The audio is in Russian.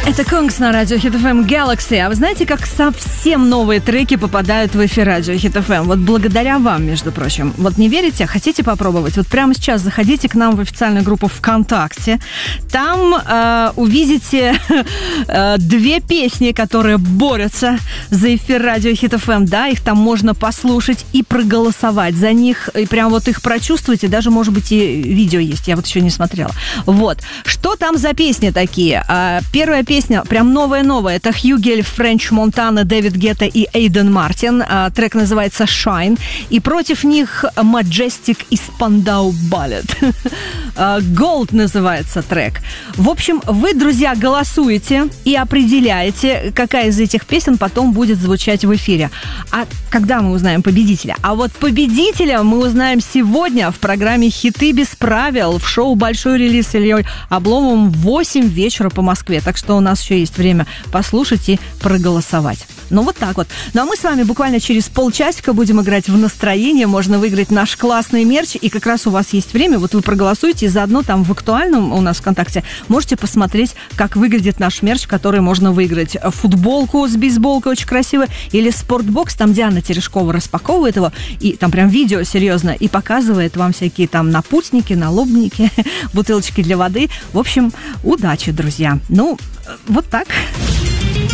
Это Конкс на радио Hit FM Galaxy. А вы знаете, как совсем новые треки попадают в эфир радио Hit FM? Вот благодаря вам, между прочим. Вот не верите? Хотите попробовать? Вот прямо сейчас заходите к нам в официальную группу ВКонтакте. Там увидите две песни, которые борются за эфир радио Hit FM. Да, их там можно послушать и проголосовать за них. И прям вот их прочувствуйте. Даже, может быть, и видео есть. Я вот еще не смотрела. Вот. Что там за песни такие? Первая песня прям новая-новая. Это Хьюгель, Френч Монтана, Дэвид Гетта и Эйден Мартин. Трек называется «Shine». И против них Majestic и Spandau Ballet. «Gold» называется трек. В общем, вы, друзья, голосуете и определяете, какая из этих песен потом будет звучать в эфире. А когда мы узнаем победителя? А вот победителя мы узнаем сегодня в программе «Хиты без правил» в шоу «Большой релиз» с Ильей Обломовым в 8 вечера по Москве. Так что у нас еще есть время послушать и проголосовать. Ну, вот так вот. Ну, а мы с вами буквально через полчасика будем играть в настроение. Можно выиграть наш классный мерч. И как раз у вас есть время. Вот вы проголосуете, и заодно там в актуальном у нас ВКонтакте можете посмотреть, как выглядит наш мерч, который можно выиграть. Футболку с бейсболкой очень красивая. Или спортбокс. Там Диана Терешкова распаковывает его. И там прям видео серьезно. И показывает вам всякие там напутники, налобники, бутылочки для воды. В общем, удачи, друзья. Ну, вот так.